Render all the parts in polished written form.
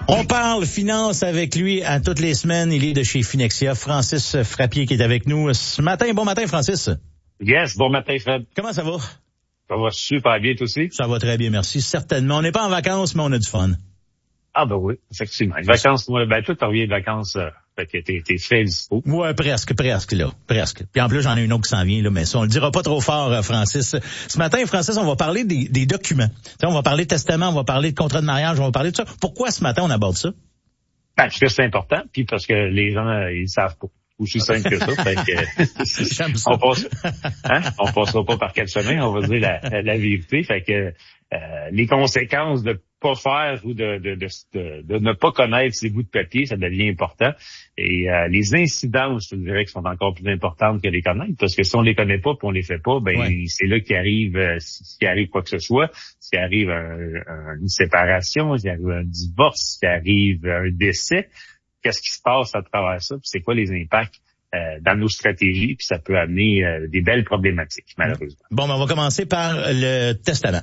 On parle finance avec lui à toutes les semaines. Il est de chez Finexia. Francis Frappier qui est avec nous ce matin. Bon matin, Francis. Yes, bon matin, Fred. Comment ça va? Ça va super bien, toi aussi? Ça va très bien, merci. Certainement. On n'est pas en vacances, mais on a du fun. Ah ben oui, effectivement. Les vacances, moi, toi, tu reviens de vacances, fait que t'es fait dispo. Ouais, presque, là. Presque. Puis en plus, j'en ai une autre qui s'en vient, là, mais ça, on le dira pas trop fort, Francis. Ce matin, Francis, on va parler des documents. T'sais, on va parler de testament, on va parler de contrat de mariage, on va parler de ça. Pourquoi ce matin on aborde ça? Parce que c'est important, puis parce que les gens, ils savent pas. Aussi simple que ça. Fait que, on passera pas par 4 chemins, on va dire la vérité. Fait que les conséquences de pas faire ou de ne pas connaître ces bouts de papier, ça devient important. Et les incidences, je dirais, qui sont encore plus importantes que les connaître, parce que si on les connaît pas puis on les fait pas, c'est là qu'il arrive, s'il arrive quoi que ce soit, s'il arrive une séparation, s'il arrive un divorce, s'il arrive un décès. Qu'est-ce qui se passe à travers ça, puis c'est quoi les impacts dans nos stratégies, puis ça peut amener des belles problématiques, malheureusement. Bon, on va commencer par le testament.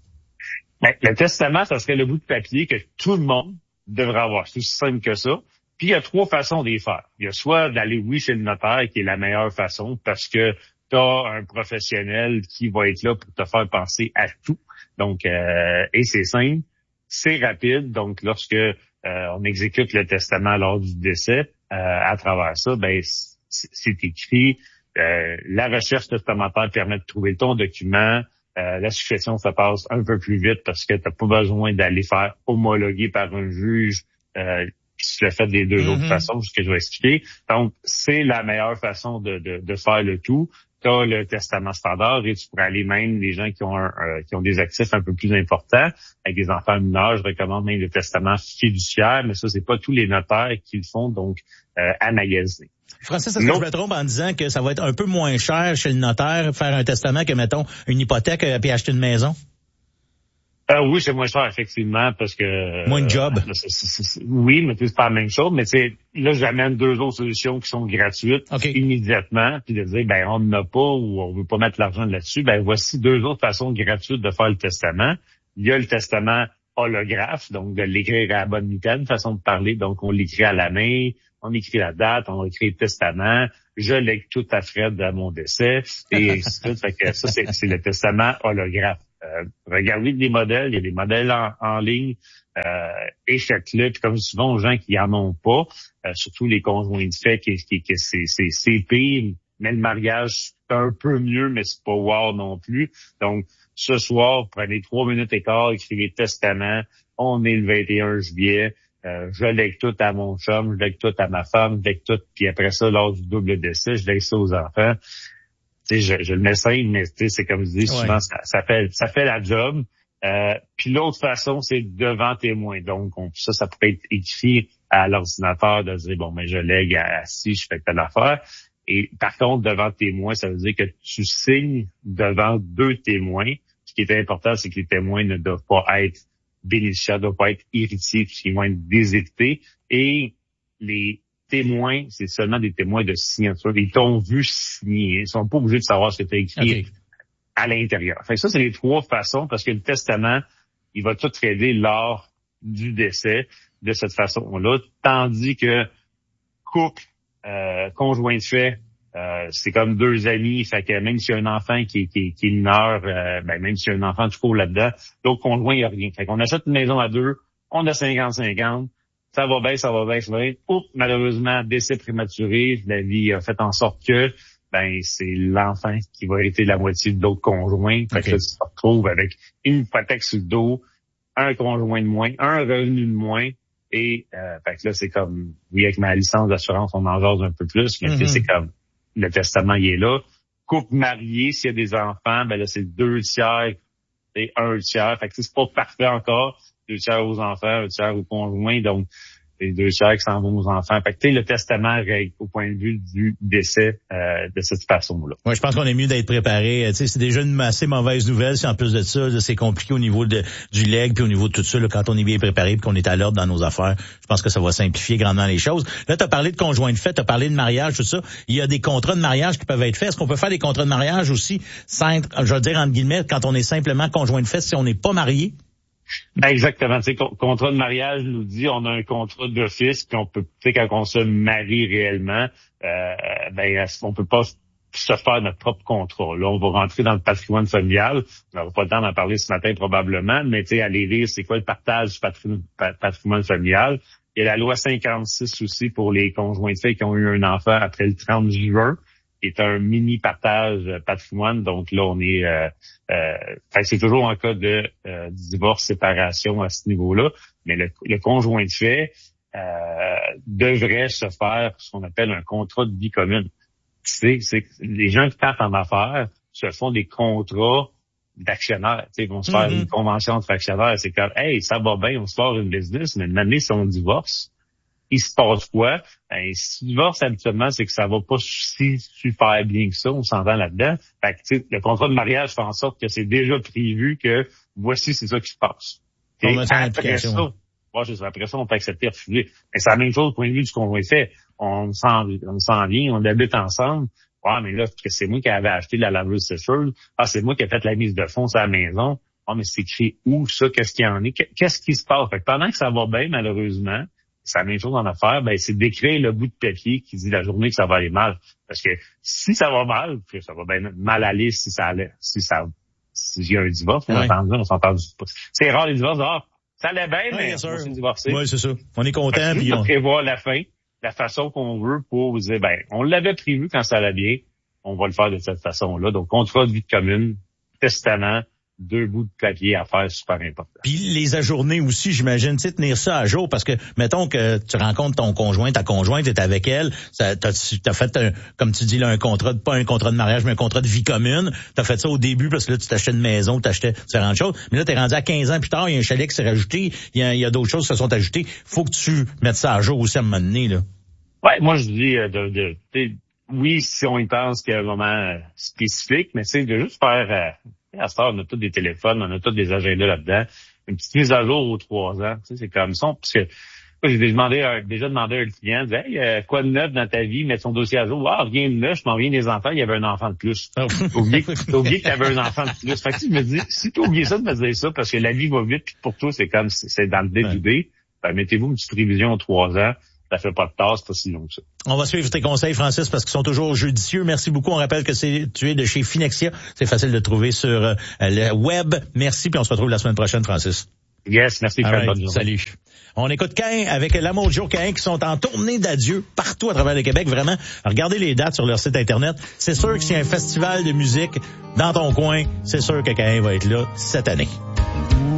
Le testament, ça serait le bout de papier que tout le monde devrait avoir. C'est aussi simple que ça. Puis il y a 3 façons d'y faire. Il y a soit d'aller, chez le notaire, qui est la meilleure façon, parce que tu as un professionnel qui va être là pour te faire penser à tout. Donc, et c'est simple, c'est rapide. Donc, lorsque on exécute le testament lors du décès, à travers ça, c'est écrit. La recherche testamentaire permet de trouver ton document. La succession, ça passe un peu plus vite parce que tu n'as pas besoin d'aller faire homologuer par un juge qui se le fait des 2 autres façons, ce que je vais expliquer. Donc, c'est la meilleure façon de faire le tout. Tu as le testament standard et tu pourrais aller même les gens qui ont des actifs un peu plus importants, avec des enfants mineurs, je recommande même le testament fiduciaire, mais ça, c'est pas tous les notaires qui le font, donc à magasiner. Francis, est-ce que je me trompe en disant que ça va être un peu moins cher chez le notaire faire un testament que, mettons, une hypothèque puis acheter une maison? Oui, c'est moins cher, effectivement, parce que... Moins de job. Oui, mais c'est pas la même chose. Mais là, j'amène 2 autres solutions qui sont gratuites immédiatement, puis de dire, on n'a pas ou on veut pas mettre l'argent là-dessus. Voici 2 autres façons gratuites de faire le testament. Il y a le testament holographe, donc de l'écrire à la bonne mitaine, façon de parler. Donc, on l'écrit à la main, on écrit la date, on écrit le testament, je lègue tout à Fred à mon décès, et ainsi de suite. Fait que ça, c'est le testament holographe. Regardez des modèles, il y a des modèles en ligne, échec-le, puis comme souvent aux gens qui en ont pas, surtout les conjoints de fait, c'est pire, mais le mariage, c'est un peu mieux, mais c'est pas wow non plus. Donc, ce soir, prenez 3 minutes et quart, écrivez testament, on est le 21 juillet, je lègue tout à mon chum, je lègue tout à ma femme, je lègue tout, puis après ça, lors du double décès, je lègue ça aux enfants. Je le mets simple, mais c'est comme je dis, souvent, ça fait la job. Puis l'autre façon, c'est devant témoin. Donc, ça pourrait être écrit à l'ordinateur de dire, je lègue à si je fais telle affaire. Et par contre, devant témoin, ça veut dire que tu signes devant 2 témoins. Ce qui est important, c'est que les témoins ne doivent pas être bénéficiaires, ne doivent pas être héritiers, puisqu'ils vont être déshérités. Et les témoins, c'est seulement des témoins de signature. Ils t'ont vu signer. Ils sont pas obligés de savoir ce que tu as écrit à l'intérieur. Fait que ça, c'est les 3 façons, parce que le testament, il va tout aider lors du décès de cette façon-là, tandis que couple, conjoint de fait, c'est comme 2 amis, fait que même s'il y a un enfant qui est mineur, même s'il y a un enfant, tu cours là-dedans, l'autre conjoint, il n'y a rien. Fait qu'on achète une maison à 2, on a 50-50, ça va bien. Oups, malheureusement, décès prématuré, la vie a fait en sorte que c'est l'enfant qui va hériter la moitié de l'autre conjoint. Fait que là, tu te retrouves avec une hypothèque sur le dos, un conjoint de moins, un revenu de moins. Et fait que là, c'est comme, avec ma licence d'assurance, on en jase un peu plus, mais c'est comme le testament, il est là. Couple marié, s'il y a des enfants, là, c'est 2 tiers et 1 tiers. Fait que c'est pas parfait encore. 2 tiers aux enfants, 1 tiers aux conjoints. Donc, les 2 tiers qui s'en vont aux enfants. Fait que le testament règle au point de vue du décès de cette façon-là. Oui, je pense qu'on est mieux d'être préparé. C'est déjà une assez mauvaise nouvelle. Si en plus de ça, c'est compliqué au niveau du legs puis au niveau de tout ça. Là, quand on est bien préparé et qu'on est à l'ordre dans nos affaires, je pense que ça va simplifier grandement les choses. Là, tu as parlé de conjoint de fait, tu as parlé de mariage, tout ça. Il y a des contrats de mariage qui peuvent être faits. Est-ce qu'on peut faire des contrats de mariage aussi, je veux dire entre guillemets, quand on est simplement conjoint de fait, si on n'est pas marié? Ben exactement. Tu sais, contrat de mariage nous dit on a un contrat d'office, puis on peut, tu sais, quand on se marie réellement, ben on peut pas se faire notre propre contrat. Là, on va rentrer dans le patrimoine familial. On n'aura pas le temps d'en parler ce matin probablement, mais tu sais, aller lire c'est quoi le partage du patrimoine familial. Il y a la loi 56 aussi pour les conjoints de fait qui ont eu un enfant après le 30 juin, qui est un mini partage patrimoine. Donc là, on est c'est toujours en cas de divorce, séparation à ce niveau-là, mais le conjoint de fait devrait se faire ce qu'on appelle un contrat de vie commune. C'est les gens qui partent en affaires se font des contrats d'actionnaires. Ils vont se faire une convention entre actionnaires. C'est comme, hey, ça va bien, on se part une business, mais une année, si on divorce, il se passe quoi? Ben, si tu divorces, habituellement, c'est que ça va pas si super bien que ça, on s'entend là-dedans. Fait que, tu sais, le contrat de mariage fait en sorte que c'est déjà prévu que voici, c'est ça qui se passe. Après ça, on peut accepter, refuser. Mais c'est la même chose au point de vue du conjoint fait. On s'en vient, on habite ensemble. Ah, mais là, parce que c'est moi qui avais acheté la laveuse sécheuse. Ah, c'est moi qui ai fait la mise de fonds à la maison. Ah, mais c'est écrit où, ça? Qu'est-ce qu'il y en est? Qu'est-ce qui se passe? Fait que pendant que ça va bien, malheureusement, c'est la même chose en affaires, ben, c'est d'écrire le bout de papier qui dit la journée que ça va aller mal. Parce que si ça va mal, que ça va bien mal aller s'il y a un divorce, on s'entend. C'est rare les divorces, ça allait bien, mais on s'est divorcé. Oui, c'est ça. On est content. Puis on prévoit la fin, la façon qu'on veut pour dire, ben, on l'avait prévu quand ça allait bien, on va le faire de cette façon-là. Donc, contrat de vie commune, testament, 2 bouts de papier à faire, super important. Puis les ajourner aussi, j'imagine, tu sais, tenir ça à jour, parce que, mettons que tu rencontres ton conjoint, ta conjointe, t'es avec elle, t'as fait, comme tu dis, là, un contrat, pas un contrat de mariage, mais un contrat de vie commune. T'as fait ça au début, parce que là, tu t'achetais une maison, t'achetais différentes choses. Mais là, t'es rendu à 15 ans plus tard, il y a un chalet qui s'est rajouté, il y a d'autres choses qui se sont ajoutées. Faut que tu mettes ça à jour aussi à un moment donné, là. Ouais, moi, je dis, oui, si on y pense qu'il y a un moment spécifique, mais c'est de juste faire, à ce temps, on a tous des téléphones, on a tous des agendas là-dedans. Une petite mise à jour aux 3 ans, tu sais, c'est comme ça. Parce que moi, j'ai déjà demandé à un client, hey, quoi de neuf dans ta vie, mettre son dossier à jour. Ah, rien de neuf, je m'en viens des enfants, il y avait un enfant de plus. T'as oublié que t'avais un enfant de plus. Fait que je me dis, si t'as oublié ça de me dire ça, parce que la vie va vite, puis pour toi, c'est comme, c'est dans le day-to-day, ben, mettez-vous une petite révision aux 3 ans. Ça fait pas de tasse, c'est pas si long que ça. On va suivre tes conseils, Francis, parce qu'ils sont toujours judicieux. Merci beaucoup. On rappelle que tu es de chez Finexia. C'est facile de trouver sur le web. Merci, puis on se retrouve la semaine prochaine, Francis. Yes, merci. Right, bonne journée. Salut. On écoute Caïn avec l'amour Joe Caïn qui sont en tournée d'adieu partout à travers le Québec. Vraiment, regardez les dates sur leur site Internet. C'est sûr que s'il y a un festival de musique dans ton coin, c'est sûr que Caïn va être là cette année.